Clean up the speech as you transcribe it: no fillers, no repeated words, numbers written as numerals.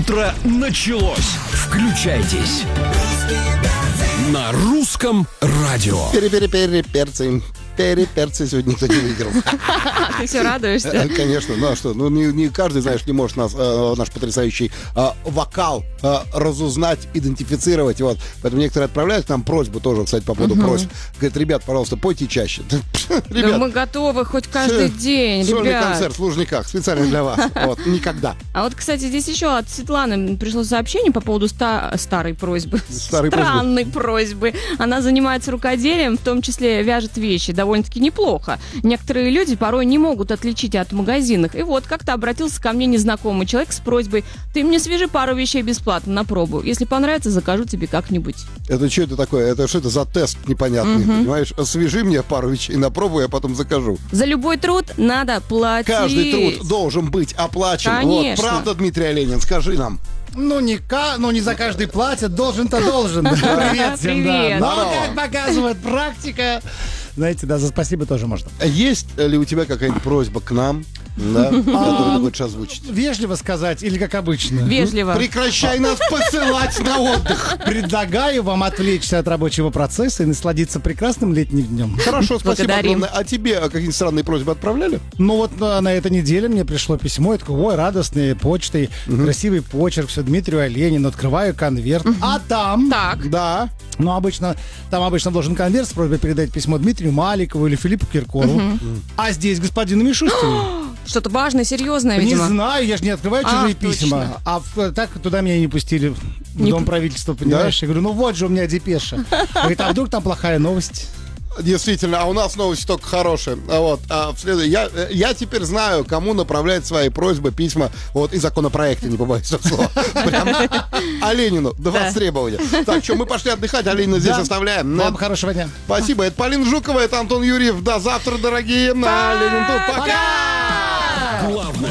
Утро началось. Включайтесь. На русском радио. Перцы сегодня никто не выиграл. Ты все радуешься? Конечно, ну а что? Ну не каждый, знаешь, не может наш потрясающий вокал разузнать, идентифицировать. Вот. Поэтому некоторые отправляют к нам просьбу тоже, кстати, по поводу просьб. Говорят, ребят, пожалуйста, пойте чаще. Да мы готовы хоть каждый день, Сольный ребят. концерт в Лужниках, специально для вас. Вот, никогда. А вот, кстати, здесь еще от Светланы пришло сообщение по поводу старой просьбы. Странной просьбы. Она занимается рукоделием, в том числе вяжет вещи довольно-таки неплохо. Некоторые люди порой не могут отличить от магазинных. И вот как-то обратился ко мне незнакомый человек с просьбой: ты мне свяжи пару вещей бесплатно на пробу. Если понравится, закажу тебе как-нибудь. Это что это такое? Это что это за тест непонятный, понимаешь? Свяжи мне пару вещей на пробу, я потом закажу. За любой труд надо платить. Каждый труд должен быть оплачен. Конечно. Вот, правда, Дмитрий Оленин, скажи нам. Ну, не за каждый платят, должен-то должен. Привет всем, да. Привет. Но как показывает практика, знаете, да, за спасибо тоже можно. Есть ли у тебя какая-нибудь просьба к нам, да, которую ты хочешь озвучить? Вежливо сказать или как обычно? Вежливо. Прекращай нас посылать на отдых. Предлагаю вам отвлечься от рабочего процесса и насладиться прекрасным летним днем. Хорошо, спасибо Благодарим. огромное. А тебе какие-нибудь странные просьбы отправляли? Ну вот на этой неделе мне пришло письмо, я такой, ой, радостный, почтой, красивый почерк, все, Дмитрию Оленину, открываю конверт, а там... Так. Да. Ну, там обычно должен конверт с просьбой передать письмо Дмитрию Маликову или Филиппу Киркорову. А здесь господину Мишустину. Что-то важное, серьезное, Не видимо. знаю, я же не открываю чужие письма. точно. А так туда меня и не пустили в Дом правительства, понимаешь? Я говорю, ну вот же у меня депеша. Говорит, а вдруг там плохая новость? Действительно, а у нас новости только хорошие. Вот, я теперь знаю, кому направлять свои просьбы, письма, вот, и законопроекты, не побоюсь этого слова. Прям Оленину, до востребования. Так, что, мы пошли отдыхать, Оленина здесь Да. оставляем. Вам хорошего дня. Спасибо, это Полина Жукова, это Антон Юрьев. До завтра, дорогие. На Оленин тут. Пока! Главное